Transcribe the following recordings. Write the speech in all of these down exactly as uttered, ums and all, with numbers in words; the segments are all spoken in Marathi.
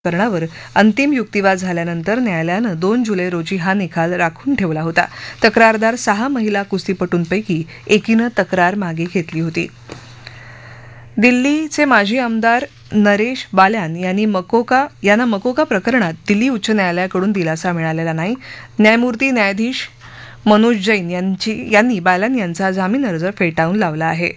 प्रकरणावर अंतिम युक्तिवाद झाल्यानंतर न्यायालयानं दोन जुलै रोजी हा निकाल राखून ठेवला होता. तक्रारदार सहा महिला कुस्तीपटूंपैकी एकीनं तक्रार मागे घेतली होती. दिल्लीचे माजी आमदार नरेश बाल्यान यांनी मकोका यांना मकोका प्रकरणात दिल्ली उच्च न्यायालयाकडून दिलासा मिळालेला नाही. न्यायमूर्ती न्यायाधीश मनोज जैन यांची यांनी बाल्यान यांचा जामीन अर्ज फेटाळून लावला आहे.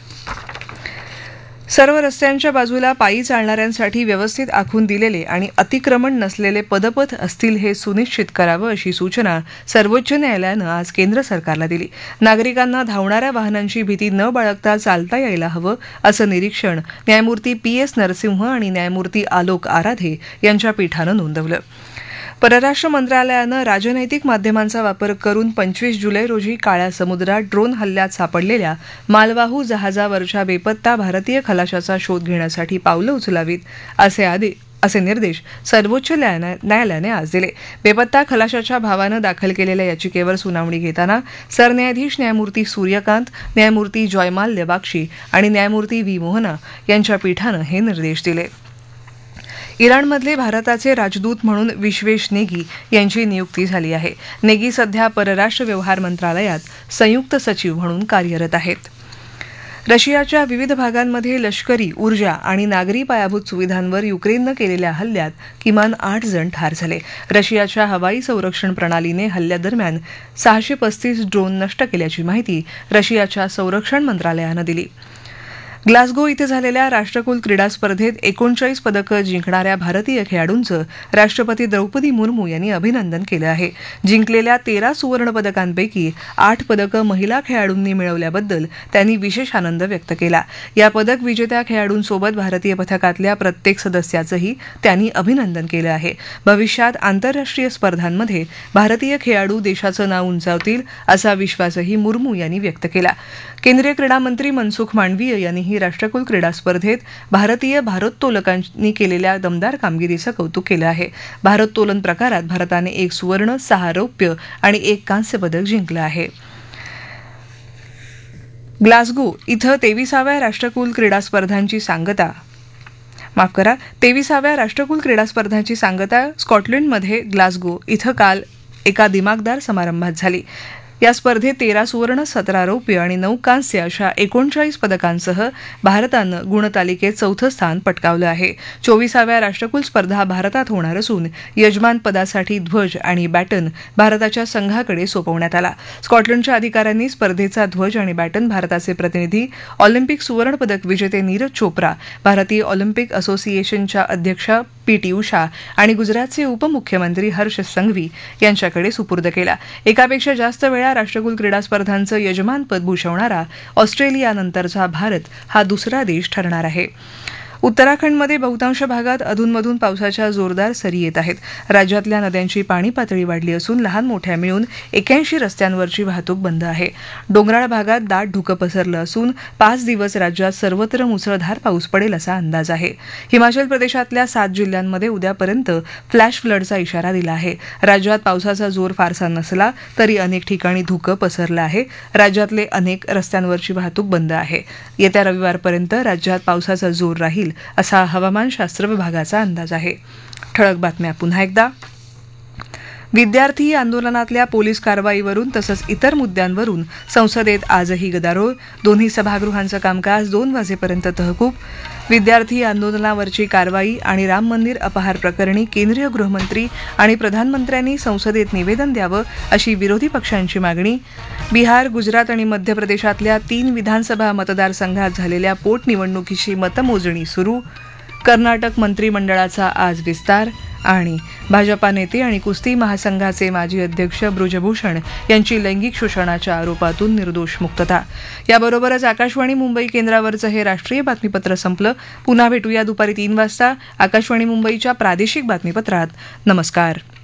सर्व रस्त्यांच्या बाजूला पायी चालणाऱ्यांसाठी व्यवस्थित आखून दिलेले आणि अतिक्रमण नसलेले पदपथ असतील हे सुनिश्चित करावं अशी सूचना सर्वोच्च न्यायालयानं आज केंद्र सरकारला दिली. नागरिकांना धावणाऱ्या वाहनांची भीती न बाळगता चालता यायला हवं असं निरीक्षण न्यायमूर्ती पी एस नरसिंह आणि न्यायमूर्ती आलोक आराधे यांच्या पीठानं नोंदवलं. परराष्ट्र मंत्रालयानं राजनैतिक माध्यमांचा वापर करून पंचवीस जुलै रोजी काळ्या समुद्रात ड्रोन हल्ल्यात सापडलेल्या मालवाहू जहाजावरच्या बेपत्ता भारतीय खलाशाचा शोध घेण्यासाठी पावलं उचलावीत असे आदेश असे निर्देश सर्वोच्च न्यायालयाने आज दिले. बेपत्ता खलाशाच्या भावानं दाखल केलेल्या याचिकेवर सुनावणी घेताना सरन्यायाधीश न्यायमूर्ती सूर्यकांत, न्यायमूर्ती जयमाल्य बाक्षी आणि न्यायमूर्ती व्ही मोहना यांच्या पीठानं हे निर्देश दिले. इराणमधले भारताचे राजदूत म्हणून विश्वेश नेगी यांची नियुक्ती झाली आहे. नेगी सध्या परराष्ट्र व्यवहार मंत्रालयात संयुक्त सचिव म्हणून कार्यरत आहेत. रशियाच्या विविध भागांमध्ये लष्करी, ऊर्जा आणि नागरी पायाभूत सुविधांवर युक्रेननं केलेल्या हल्ल्यात किमान आठ जण ठार झाले. रशियाच्या हवाई संरक्षण प्रणालीने हल्ल्यादरम्यान सहाशे पस्तीस ड्रोन नष्ट केल्याची माहिती रशियाच्या संरक्षण मंत्रालयानं दिली. ग्लासगो इथे झालेल्या राष्ट्रकुल क्रीडा स्पर्धेत एकोणचाळीस पदकं जिंकणाऱ्या भारतीय खेळाडूंचं राष्ट्रपती द्रौपदी मुर्मू यांनी अभिनंदन केलं आहे. जिंकलेल्या तेरा सुवर्णपदकांपैकी आठ पदकं महिला खेळाडूंनी मिळवल्याबद्दल त्यांनी विशेष आनंद व्यक्त केला. या पदक विजेत्या खेळाडूंसोबत भारतीय पथकातल्या प्रत्येक सदस्याचंही त्यांनी अभिनंदन केलं आहे. भविष्यात आंतरराष्ट्रीय स्पर्धांमध्ये भारतीय खेळाडू देशाचं नाव उंचावतील असा विश्वासही मुर्मू यांनी व्यक्त केला. केंद्रीय क्रीडा मंत्री मनसुख मांडवीय यांनी ही राष्ट्रकुल क्रीडा स्पर्धेत भारतीय भारोत्तोलकांनी केलेल्या दमदार कामगिरीचं कौतुक केलं आहे. भारोत्तोलन प्रकारात भारताने एक सुवर्ण, सहा रौप्य आणि एक कांस्य पदक जिंकलं आहे. ग्लासगो इथं तेविसाव्या राष्ट्रकुल क्रीडा स्पर्धांची सांगता माफ करा तेविसाव्या राष्ट्रकुल क्रीडा स्पर्धांची सांगता स्कॉटलंडमध्ये ग्लासगो इथं काल एका दिमागदार समारंभात झाली. या स्पर्धेत तेरा सुवर्ण, सतरा रौप्य आणि नऊ कांस्य अशा एकोणचाळीस पदकांसह भारतानं गुणतालिकेत चौथं स्थान पटकावलं आहे. चोवीसाव्या राष्ट्रकुल स्पर्धा भारतात होणार असून यजमान पदासाठी ध्वज आणि बॅटन भारताच्या संघाकडे सोपवण्यात आला. स्कॉटलंडच्या अधिकाऱ्यांनी स्पर्धेचा ध्वज आणि बॅटन भारताचे प्रतिनिधी ऑलिम्पिक सुवर्णपदक विजेते नीरज चोप्रा, भारतीय ऑलिम्पिक असोसिएशनच्या अध्यक्षा पी टी उषा आणि गुजरातचे उपमुख्यमंत्री हर्ष संघवी यांच्याकडे सुपूर्द केला. एकापेक्षा जास्त वेळा राष्ट्रकुल क्रीडा स्पर्धांचं यजमानपद भूषवणारा ऑस्ट्रेलियानंतरचा भारत हा दुसरा देश ठरणार आहे. उत्तराखंडमध्ये बहुतांश भागात अधूनमधून पावसाच्या जोरदार सरी येत आहेत. राज्यातल्या नद्यांची पाणी पातळी वाढली असून लहान मोठ्या मिळून एक्याऐंशी रस्त्यांवरची वाहतूक बंद आहे. डोंगराळ भागात दाट धुकं पसरलं असून पाच दिवस राज्यात सर्वत्र मुसळधार पाऊस पडेल असा अंदाज आहे. हिमाचल प्रदेशातल्या सात जिल्ह्यांमध्ये उद्यापर्यंत फ्लॅश फ्लडचा इशारा दिला आहे. राज्यात पावसाचा जोर फारसा नसला तरी अनेक ठिकाणी धुकं पसरलं आहे. राज्यातले अनेक रस्त्यांवरची वाहतूक बंद आहे. येत्या रविवारपर्यंत राज्यात पावसाचा जोर राहील असा हवामानशास्त्र विभागाचा अंदाज आहे. ठळक बातम्या पुन्हा एकदा. विद्यार्थी आंदोलनातल्या पोलीस कारवाईवरून तसंच इतर मुद्द्यांवरून संसदेत आजही गदारोळ. दोन्ही सभागृहांचं कामकाज दोन वाजेपर्यंत तहकूब. विद्यार्थी आंदोलनावरची कारवाई आणि राम मंदिर अपहार प्रकरणी केंद्रीय गृहमंत्री आणि प्रधानमंत्र्यांनी संसदेत निवेदन द्यावं अशी विरोधी पक्षांची मागणी. बिहार, गुजरात आणि मध्य प्रदेशातल्या तीन विधानसभा मतदारसंघात झालेल्या पोटनिवडणुकीची मतमोजणी सुरू. कर्नाटक मंत्रिमंडळाचा आज विस्तार. आणि भाजपा नेते आणि कुस्ती महासंघाचे माजी अध्यक्ष ब्रुजभूषण यांची लैंगिक शोषणाच्या आरोपातून निर्दोष मुक्तता. याबरोबरच आकाशवाणी मुंबई केंद्रावरचं हे राष्ट्रीय बातमीपत्र संपलं. पुन्हा भेटूया दुपारी तीन वाजता आकाशवाणी मुंबईच्या प्रादेशिक बातमीपत्रात. नमस्कार.